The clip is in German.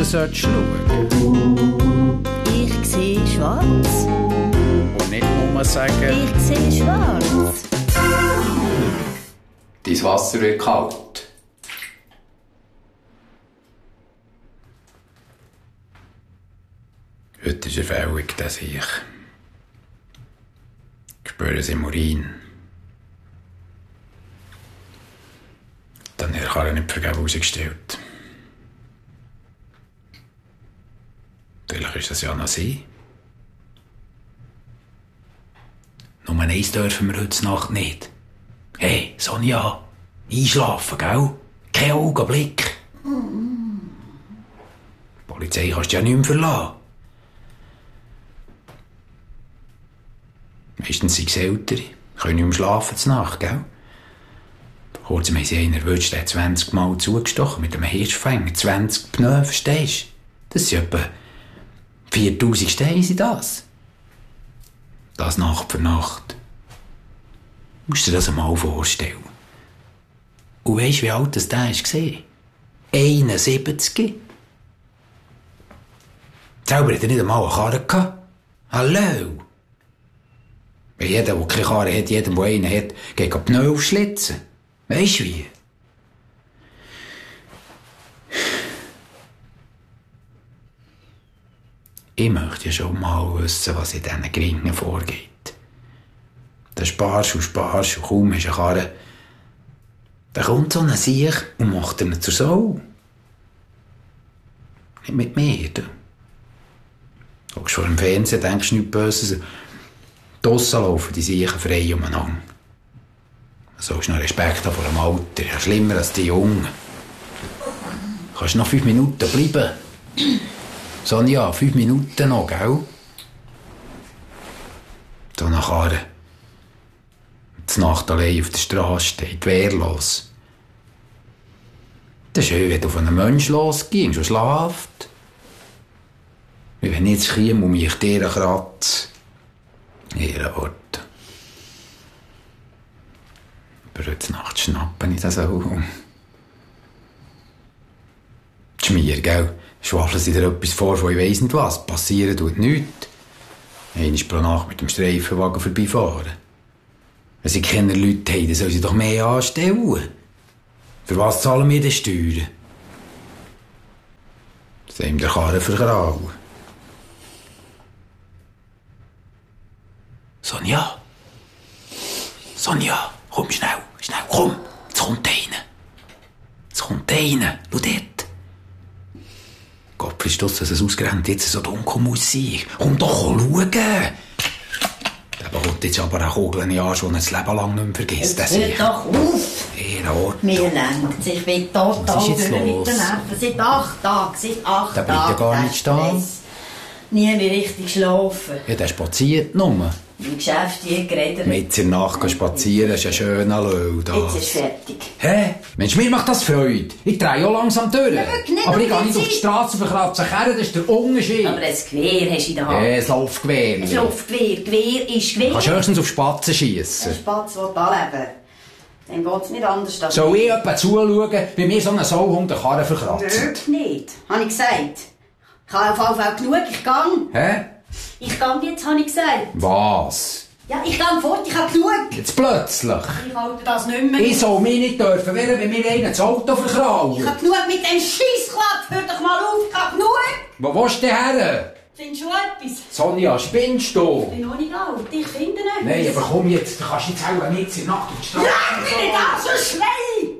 du schauen. Ich sehe schwarz. Und nicht nur sagen... Ich sehe schwarz. Dein Wasser wird kalt. Heute ist Erfüllung, dass ich spüre es im Urin. Dann hat er Karre nicht vergeben rausgestellt. Vielleicht ist das ja noch sie. Nur eins dürfen wir heute Nacht nicht. Hey, Sonja, einschlafen, gell? Kein Augenblick. Die Polizei kannst du ja nicht mehr verlassen. Meistens sind es Ältere, können nicht mehr schlafen zur Nacht, gell? Vor kurzem haben sie einen erwischt, der hat 20 Mal zugestochen mit einem Hirschfänger. 20 Pneu, verstehst du? Das sind etwa 4000 Steine, sind das. Das Nacht für Nacht. Du musst dir das einmal vorstellen. Und weisst du, wie alt das der war? 71. Selber hat er nicht einmal eine Karre gehabt. Hallo? Jeder, der keine Karre hat, jedem, der einen hat, geht die Pneu aufschlitzen. Weisst du wie? Ich möchte ja schon mal wissen, was in diesen Gringen vorgeht. Da sparst und kaum hast du eine Karre. Da kommt so ein Siech und macht ihn zur Sau. Nicht mit mir, du. Du schaust vor dem Fernsehen, denkst nichts Böses. Draussen laufen die Siechen frei umeinander. Du sollst noch Respekt haben vor dem Alter. Ja, schlimmer als die Jungen. Du kannst noch 5 Minuten bleiben. Sonja, 5 Minuten noch, gell? So eine Karre. Die Nacht allein auf der Straße steht, wehrlos. Das ist schön, wenn du auf einen Menschen losgehst und schlaft. Wie wenn ich jetzt käme und mich dir kratze. Ihre Worte. Aber heute Nacht schnappen ich das auch. Die Schmier, gell? Schwafeln sie dir etwas vor, von ich weiss nicht was. Passieren tut nichts. Einmal pro Nacht mit dem Streifenwagen vorbeifahren. Wenn sie keine Leute haben, dann sollen sie doch mehr anstellen. Für was zahlen wir denn Steuern? Das haben der Karren vergrauen. Sonja! Sonja, komm schnell, komm! Jetzt kommt einer! Schau dort! Gott, ist das, dass es ausgerechnet jetzt so dunkel muss sein? Komm doch schauen! Der bekommt jetzt aber eine Kugel in an, die er das Leben lang nicht mehr vergisst. Hört doch auf! Mir lenkt sich, ich bin total was ist jetzt los? Seit 8 Tagen, Der bleibt ja gar nicht stehen. Nie mehr richtig schlafen. Ja, der spaziert nur. Im Geschäft hier geredet. Mit in der Nacht spazieren ist ein schöner Löw. Jetzt ist fertig. Hä? Mensch, mir macht das Freude. Ich drehe auch langsam durch. Nicht, aber ich gehe nicht auf die Straße verkratzen. Das ist der Unterschied. Aber ein Gewehr hast du in der Hand. Ein Laufgewehr. Ein Laufgewehr. Gewehr ist Gewehr. Kannst höchstens auf Spatzen schiessen. Ein Spatz will anleben. Dann geht es nicht anders. Als soll ich etwa zuschauen, wie mir so ein Sauhund den Karren verkratzt? Wirklich nicht. Habe ich gesagt. Ich habe auf jeden Fall genug. Ich gehe. Hä? Ich gehe jetzt, habe ich gesagt. Was? Ja, ich gehe fort. Ich habe genug. Jetzt plötzlich? Ich halte das nicht mehr. Ich soll mich nicht dürfen wehren, wenn mir einer das Auto verkraut. Ich habe genug mit dem Scheissquatsch. Hör doch mal auf. Ich habe genug. Wo willst du denn her? Findest du etwas? Sonja, spinnst du? Ich bin noch nicht alt. Ich finde nicht. Nein, aber komm jetzt. Du kannst jetzt auch nicht in der Nacht auf die Straße. Lass mich nicht an, so schrei